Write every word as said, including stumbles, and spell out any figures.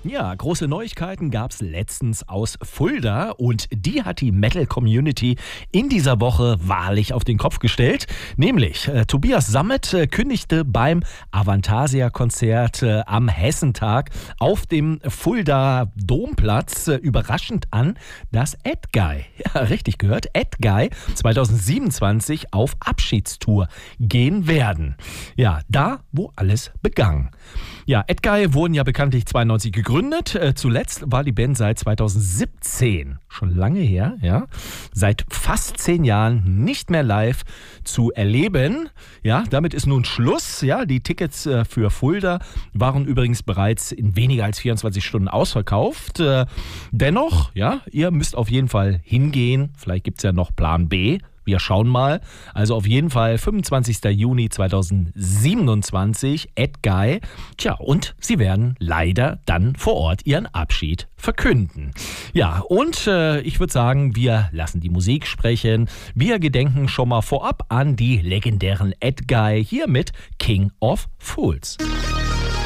Ja, große Neuigkeiten gab es letztens aus Fulda und die hat die Metal-Community in dieser Woche wahrlich auf den Kopf gestellt. Nämlich äh, Tobias Sammet äh, kündigte beim Avantasia-Konzert äh, am Hessentag auf dem Fulda Domplatz äh, überraschend an, dass Edguy, ja richtig gehört, Edguy zwanzig siebenundzwanzig auf Abschiedstour gehen werden. Ja, da, wo alles begann. Ja, Edguy wurden ja bekanntlich zweiundneunzig gegründet. Äh, zuletzt war die Band seit zwanzig siebzehn, schon lange her, ja, seit fast zehn Jahren nicht mehr live zu erleben. Ja, damit ist nun Schluss. Ja, die Tickets äh, für Fulda waren übrigens bereits in weniger als vierundzwanzig Stunden ausverkauft. Äh, dennoch, ja, ihr müsst auf jeden Fall hingehen. Vielleicht gibt es ja noch Plan B. Wir schauen mal. Also auf jeden Fall fünfundzwanzigster Juni zweitausendsiebenundzwanzig, Edguy. Tja, und sie werden leider dann vor Ort ihren Abschied verkünden. Ja, und äh, ich würde sagen, wir lassen die Musik sprechen. Wir gedenken schon mal vorab an die legendären Edguy hier mit King of Fools.